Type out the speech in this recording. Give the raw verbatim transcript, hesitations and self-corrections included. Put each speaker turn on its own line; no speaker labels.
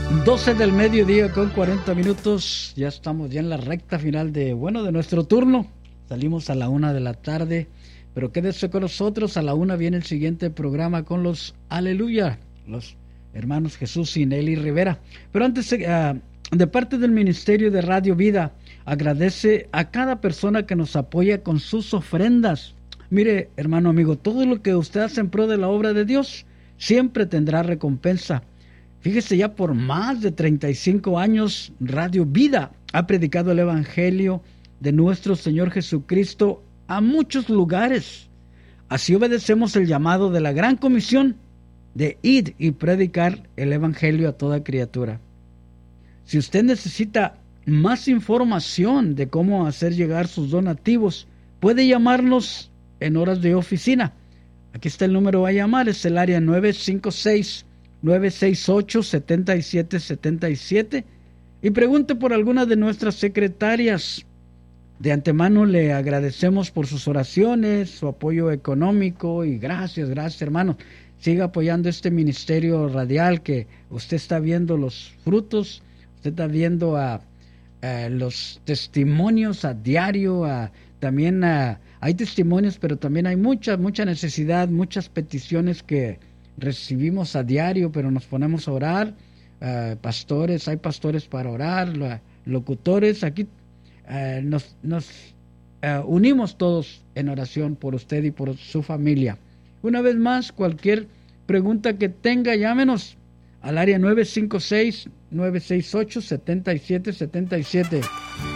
doce del mediodía con cuarenta minutos. Ya estamos ya en la recta final de, bueno, de nuestro turno. Salimos a la una de la tarde, pero quédese con nosotros. A la una viene el siguiente programa con los Aleluya, los hermanos Jesús y Nelly Rivera. Pero antes, uh, de parte del Ministerio de Radio Vida, agradece a cada persona que nos apoya con sus ofrendas. Mire, hermano amigo, todo lo que usted hace en pro de la obra de Dios siempre tendrá recompensa. Fíjese, ya por más de treinta y cinco años, Radio Vida ha predicado el Evangelio de nuestro Señor Jesucristo a muchos lugares. Así obedecemos el llamado de la Gran Comisión de ir y predicar el Evangelio a toda criatura. Si usted necesita más información de cómo hacer llegar sus donativos, puede llamarnos en horas de oficina. Aquí está el número a llamar, es el área nueve cinco seis, nueve seis ocho, siete siete siete siete, y pregunte por alguna de nuestras secretarias. De antemano le agradecemos por sus oraciones, su apoyo económico, y gracias, gracias hermano. Siga apoyando este ministerio radial, que usted está viendo los frutos, usted está viendo a, a los testimonios a diario, a, también a, hay testimonios, pero también hay mucha, mucha necesidad, muchas peticiones que recibimos a diario, pero nos ponemos a orar. Uh, pastores, hay pastores para orar, uh, locutores, aquí uh, nos, nos uh, unimos todos en oración por usted y por su familia. Una vez más, cualquier pregunta que tenga, llámenos al área nueve cinco seis, nueve seis ocho, siete siete siete siete.